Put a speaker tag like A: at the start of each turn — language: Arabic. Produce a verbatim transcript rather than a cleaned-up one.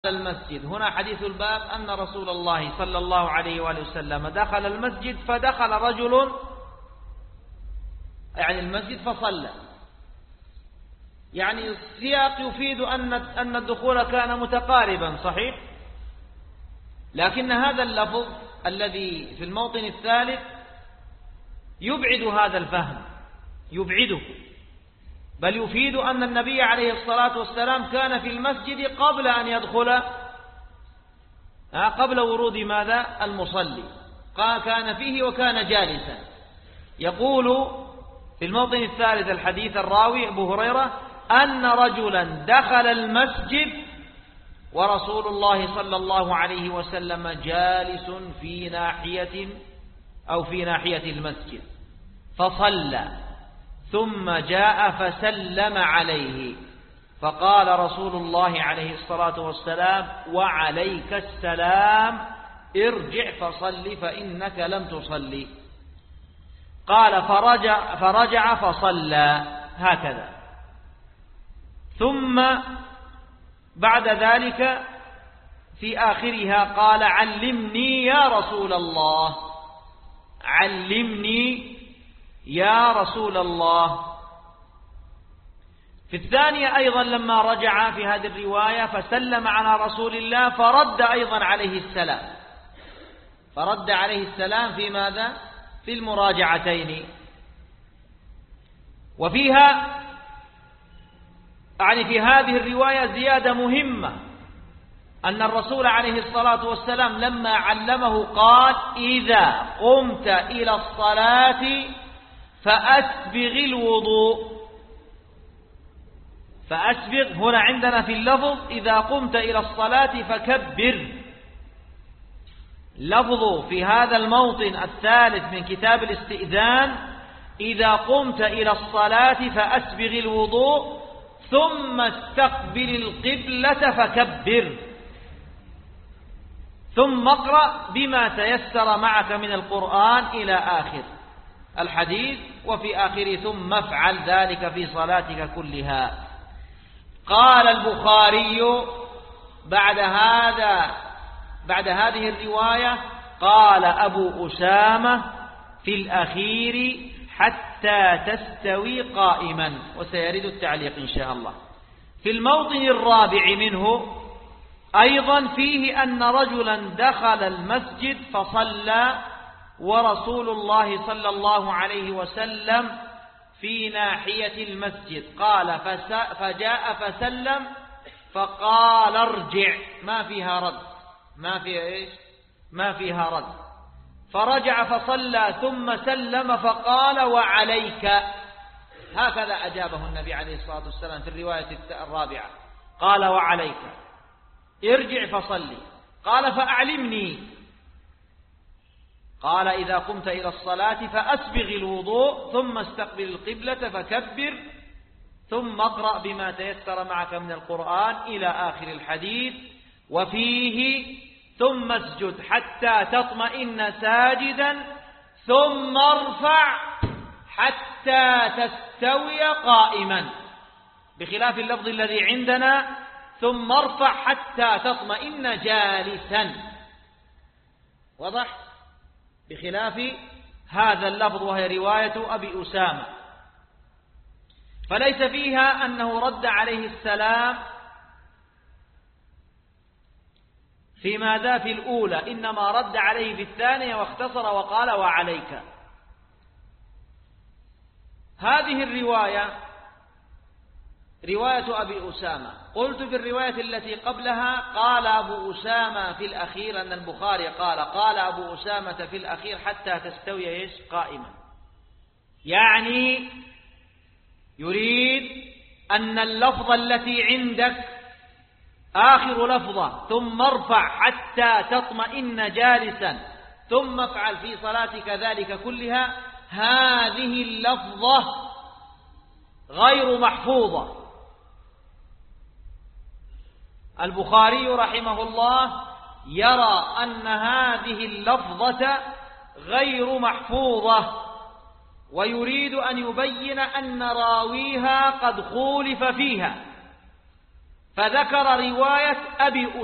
A: المسجد. هنا حديث الباب أن رسول الله صلى الله عليه وآله وسلم دخل المسجد فدخل رجل يعني المسجد فصلى، يعني السياق يفيد أن أن الدخول كان متقاربا صحيح، لكن هذا اللفظ الذي في الموطن الثالث يبعد هذا الفهم، يبعده، بل يفيد أن النبي عليه الصلاة والسلام كان في المسجد قبل أن يدخل، قبل ورود ماذا؟ المصلي، كان فيه وكان جالسا. يقول في الموطن الثالث الحديث الراوي أبو هريرة أن رجلا دخل المسجد ورسول الله صلى الله عليه وسلم جالس في ناحية أو في ناحية المسجد فصلى، ثم جاء فسلم عليه فقال رسول الله عليه الصلاة والسلام: وعليك السلام، ارجع فصل فإنك لم تصلي. قال فرجع, فرجع فصلى هكذا. ثم بعد ذلك في آخرها قال: علمني يا رسول الله، علمني يا رسول الله. في الثانية أيضا لما رجع في هذه الرواية فسلم على رسول الله فرد أيضا عليه السلام، فرد عليه السلام في ماذا؟ في المراجعتين. وفيها يعني في هذه الرواية زيادة مهمة، أن الرسول عليه الصلاة والسلام لما علمه قال: إذا قمت إلى الصلاة فأسبغ الوضوء. فأسبغ هنا عندنا في اللفظ إذا قمت إلى الصلاة فكبر. لفظ في هذا الموطن الثالث من كتاب الاستئذان: إذا قمت إلى الصلاة فأسبغ الوضوء ثم استقبل القبلة فكبر، ثم اقرأ بما تيسر معك من القرآن إلى آخر الحديث. وفي آخره ثم افعل ذلك في صلاتك كلها. قال البخاري بعد هذا بعد هذه الرواية: قال أبو أسامة في الأخير: حتى تستوي قائما. وسيرد التعليق إن شاء الله. في الموطن الرابع منه أيضا فيه أن رجلا دخل المسجد فصلى ورسول الله صلى الله عليه وسلم في ناحية المسجد. قال فجاء فسلم فقال: ارجع. ما فيها رد، ما فيها إيش؟ ما فيها رد. فرجع فصلى ثم سلم فقال: وعليك. هكذا أجابه النبي عليه الصلاة والسلام في الرواية الرابعة، قال: وعليك، ارجع فصلي. قال: فأعلمني. قال: إذا قمت إلى الصلاة فأسبغ الوضوء ثم استقبل القبلة فكبر ثم اقرأ بما تيسر معك من القرآن إلى آخر الحديث. وفيه: ثم اسجد حتى تطمئن ساجدا ثم ارفع حتى تستوي قائما، بخلاف اللفظ الذي عندنا: ثم ارفع حتى تطمئن جالسا. وضح؟ بخلاف هذا اللفظ وهي رواية أبي أسامة، فليس فيها أنه رد عليه السلام في ماذا؟ في الأولى، إنما رد عليه في الثانية واختصر وقال: وعليك. هذه الرواية رواية أبي أسامة. قلت في الرواية التي قبلها قال أبو أسامة في الأخير، أن البخاري قال قال أبو أسامة في الأخير: حتى تستوي إيش؟ قائما. يعني يريد أن اللفظة التي عندك آخر لفظة: ثم ارفع حتى تطمئن جالسا ثم افعل في صلاتك ذلك كلها، هذه اللفظة غير محفوظة. البخاري رحمه الله يرى أن هذه اللفظة غير محفوظة، ويريد أن يبين أن راويها قد خولف فيها، فذكر رواية أبي